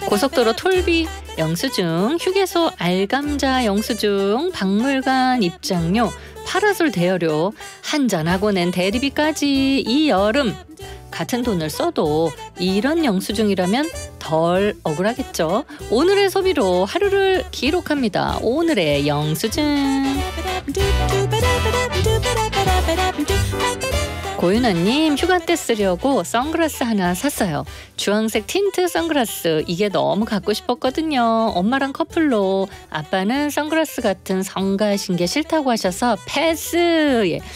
고속도로 톨비 영수증, 휴게소 알감자 영수증, 박물관 입장료, 파라솔 대여료, 한잔하고 낸 대리비까지 이 여름 같은 돈을 써도 이런 영수증이라면 덜 억울하겠죠. 오늘의 소비로 하루를 기록합니다. 오늘의 영수증. 고윤아님, 휴가 때 쓰려고 선글라스 하나 샀어요. 주황색 틴트 선글라스, 이게 너무 갖고 싶었거든요. 엄마랑 커플로 아빠는 선글라스 같은 성가신 게 싫다고 하셔서 패스. 예.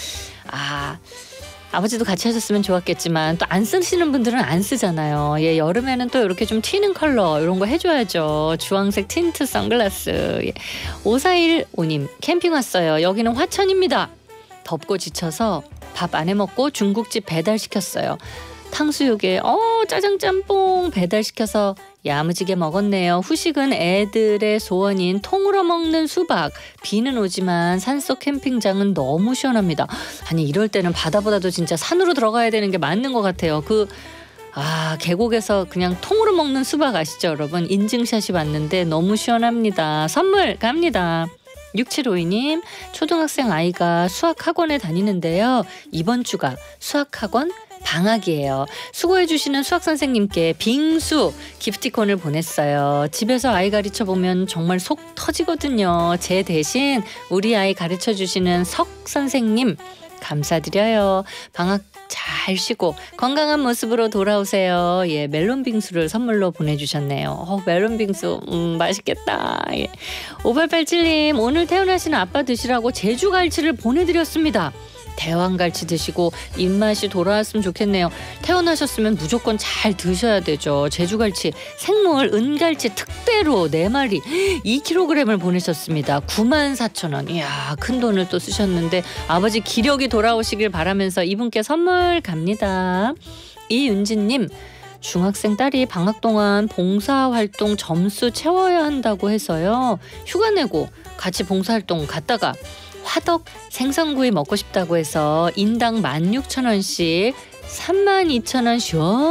아버지도 같이 하셨으면 좋았겠지만 또 안 쓰시는 분들은 안 쓰잖아요. 예, 여름에는 또 이렇게 좀 튀는 컬러 이런 거 해줘야죠. 주황색 틴트 선글라스. 예. 5415님, 캠핑 왔어요. 여기는 화천입니다. 덥고 지쳐서 밥 안 해먹고 중국집 배달시켰어요. 탕수육에 짜장짬뽕 배달시켜서 야무지게 먹었네요. 후식은 애들의 소원인 통으로 먹는 수박. 비는 오지만 산속 캠핑장은 너무 시원합니다. 아니, 이럴 때는 바다보다도 진짜 산으로 들어가야 되는 게 맞는 것 같아요. 계곡에서 그냥 통으로 먹는 수박 아시죠, 여러분? 인증샷이 왔는데 너무 시원합니다. 선물 갑니다. 6752님, 초등학생 아이가 수학학원에 다니는데요. 이번 주가 수학학원 방학이에요. 수고해주시는 수학선생님께 빙수 기프티콘을 보냈어요. 집에서 아이 가르쳐보면 정말 속 터지거든요. 제 대신 우리 아이 가르쳐주시는 석 선생님 감사드려요. 방학 잘 쉬고 건강한 모습으로 돌아오세요. 예, 멜론 빙수를 선물로 보내주셨네요. 멜론 빙수 맛있겠다. 예. 5887님, 오늘 태어나시는 아빠 드시라고 제주갈치를 보내드렸습니다. 대왕갈치 드시고 입맛이 돌아왔으면 좋겠네요. 태어나셨으면 무조건 잘 드셔야 되죠. 제주갈치 생물 은갈치 특대로 4마리 2kg을 보내셨습니다. 94,000원. 이야, 큰 돈을 또 쓰셨는데 아버지 기력이 돌아오시길 바라면서 이분께 선물 갑니다. 이윤진님, 중학생 딸이 방학 동안 봉사활동 점수 채워야 한다고 해서요. 휴가 내고 같이 봉사활동 갔다가 화덕 생선구이 먹고 싶다고 해서 인당 16,000원씩 32,000원